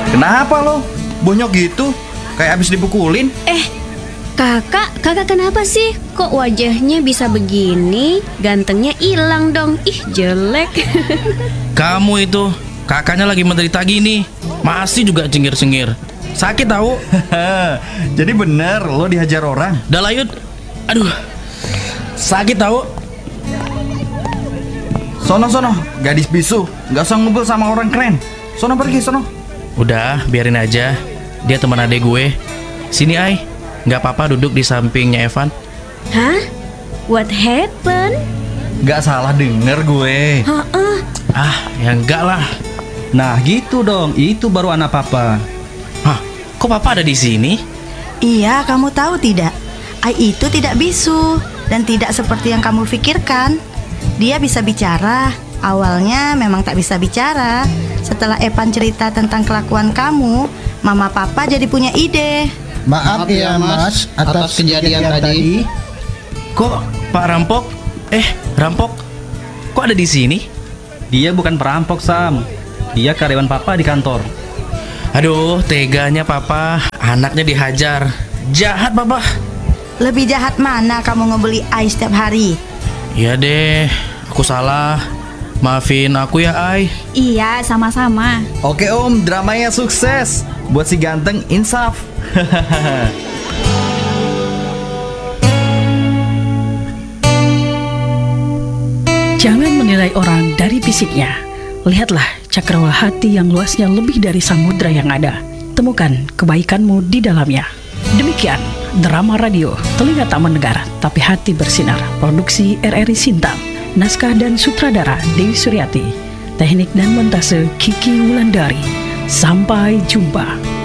Kenapa lo? Bonyok gitu? Kayak abis dipukulin? Kakak kenapa sih? Kok wajahnya bisa begini? Gantengnya hilang dong. Ih, jelek. Kamu itu, kakaknya lagi menderita gini, masih juga cengir-cengir. Sakit tahu? Jadi bener lo dihajar orang? Dah layut. Aduh, sakit tahu? Sono, gadis bisu. Gak usah ngumpul sama orang keren. Sono pergi, sono. Udah, biarin aja. Dia teman adek gue. Sini, Ai. Nggak apa-apa duduk di sampingnya Evan. Hah? What happened? Gak salah denger gue. Ah, ya enggak lah. Nah gitu dong, itu baru anak papa. Hah, kok papa ada di sini? Iya, kamu tahu tidak? Ai itu tidak bisu dan tidak seperti yang kamu pikirkan. Dia bisa bicara. Awalnya memang tak bisa bicara. Setelah Evan cerita tentang kelakuan kamu, mama papa jadi punya ide. Maaf ya mas atas kejadian tadi. Kok Pak Rampok? Rampok? Kok ada di sini? Dia bukan perampok, Sam. Dia karyawan papa di kantor. Aduh, teganya papa. Anaknya dihajar. Jahat papa. Lebih jahat mana kamu ngebeli Ai setiap hari? Iya deh, aku salah. Maafin aku ya, Ai. Iya, sama-sama. Oke om, dramanya sukses. Buat si ganteng insaf. Jangan menilai orang dari fisiknya. Lihatlah cakrawala hati yang luasnya lebih dari samudra yang ada. Temukan kebaikanmu di dalamnya. Demikian drama radio Telinga Tak Mendengar Tapi Hati Bersinar. Produksi RRI Sintang. Naskah dan sutradara Dewi Suryati. Teknik dan montase Kiki Wulandari. Sampai jumpa.